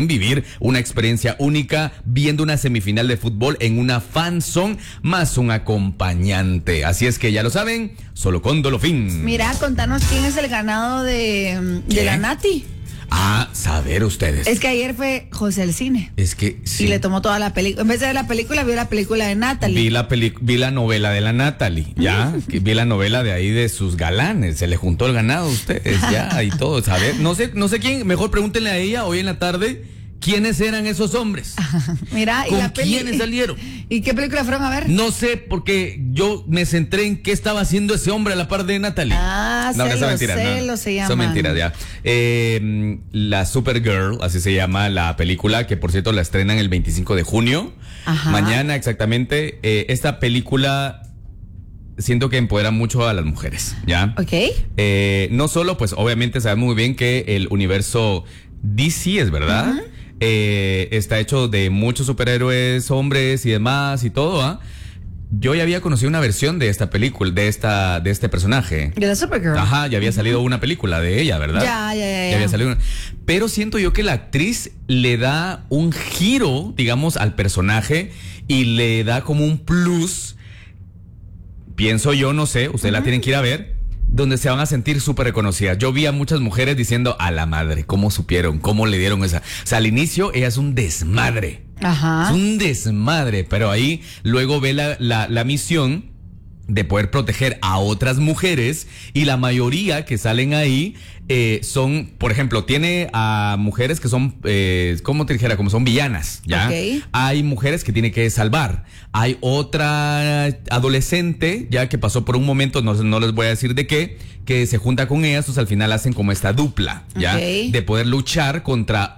también vivir una experiencia única viendo una semifinal de fútbol en una fan zone más un acompañante. Así es que ya lo saben, solo con Dolofín. Mira, contanos quién es el ganado de la Nati. Saber ustedes. Es que ayer fue José el Cine. Es que sí. Y le tomó toda la película. En vez de ver la película, vio la película de Natalie. Vi la novela de la Natalie, ya. Vi la novela de ahí de sus galanes. Se le juntó el ganado a ustedes, ya, y todo. Saber, no sé quién, mejor pregúntenle a ella hoy en la tarde. ¿Quiénes eran esos hombres? Mira, ¿Con quiénes salieron? ¿Y qué película fueron a ver? No sé, porque yo me centré en qué estaba haciendo ese hombre a la par de Natalie. Celos se llaman. Son mentiras, ya. La Supergirl, así se llama la película, que por cierto la estrenan el 25 de junio. Ajá. Mañana exactamente. Esta película siento que empodera mucho a las mujeres, ¿ya? Ok. No solo, pues obviamente sabemos muy bien que el universo DC es verdad. Uh-huh. Está hecho de muchos superhéroes, hombres y demás y todo, ¿ah? Yo ya había conocido una versión de esta película, de este personaje. De la Supergirl. Ajá, ya había salido una película de ella, ¿verdad? Ya había salido una. Pero siento yo que la actriz le da un giro, digamos, al personaje y le da como un plus. Pienso yo, no sé, ustedes la tienen que ir a ver, donde se van a sentir súper reconocidas. Yo vi a muchas mujeres diciendo, a la madre, ¿cómo supieron? ¿Cómo le dieron esa? O sea, al inicio ella es un desmadre. Ajá. Es un desmadre, pero ahí luego ve la misión de poder proteger a otras mujeres y la mayoría que salen ahí son, por ejemplo, tiene a mujeres que son, ¿cómo te dijera? Como son villanas, ¿ya? Okay. Hay mujeres que tiene que salvar. Hay otra adolescente, ya que pasó por un momento, no les voy a decir de qué, que se junta con ellas, pues al final hacen como esta dupla, ¿ya? Okay. De poder luchar contra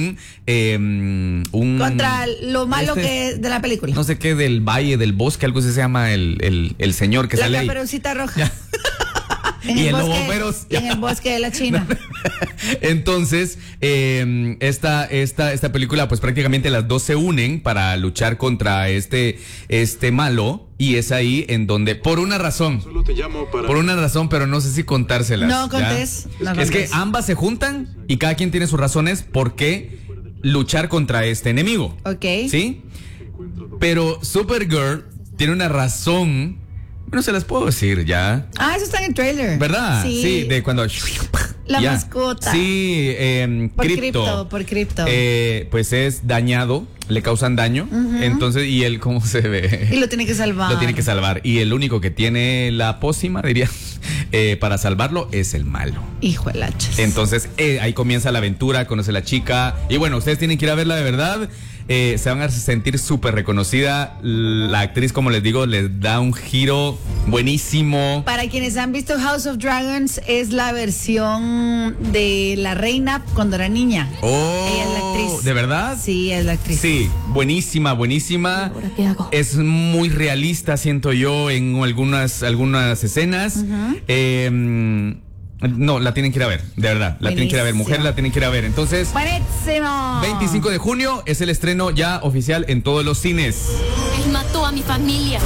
contra lo malo que de la película. No sé qué, del valle, del bosque, algo así se llama el señor que sale ahí. La Caperucita Roja. Ya. Y el lobo feroz. En el bosque de la China. Entonces, esta película, pues prácticamente las dos se unen para luchar contra este malo. Y es ahí en donde, por una razón, pero no sé si contárselas. No contés. Es que ambas se juntan y cada quien tiene sus razones por qué luchar contra este enemigo. Ok. ¿Sí? Pero Supergirl tiene una razón. No se las puedo decir ya. Eso está en el trailer. ¿Verdad? Sí, de cuando... La mascota. Sí, Por cripto. Pues es dañado, le causan daño. Uh-huh. Entonces, ¿y él cómo se ve? Y lo tiene que salvar. Lo tiene que salvar. Y el único que tiene la pócima, diría, para salvarlo es el malo. Hijo de lachas. Entonces, ahí comienza la aventura, conoce a la chica. Y bueno, ustedes tienen que ir a verla de verdad. Se van a sentir súper reconocida. La actriz, como les digo, les da un giro buenísimo. Para quienes han visto House of Dragons, es la versión de la reina cuando era niña. Ella es la actriz. ¿De verdad? Sí, es la actriz. Sí, buenísima. ¿Ahora qué hago? Es muy realista, siento yo, en algunas escenas. Uh-huh. No, la tienen que ir a ver, de verdad. La tienen que ir a ver, mujeres la tienen que ir a ver. Entonces, ¡buenísimo! 25 de junio es el estreno ya oficial en todos los cines. Él mató a mi familia.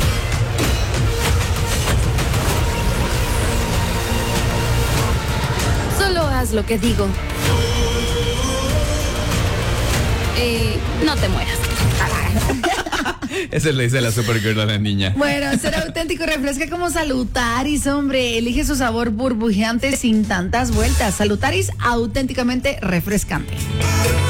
Solo haz lo que digo. No te mueras. Esa le dice la Supergirl a la niña. Bueno, ser auténtico refresca como Salutaris, hombre. Elige su sabor burbujeante sin tantas vueltas. Salutaris, auténticamente refrescante.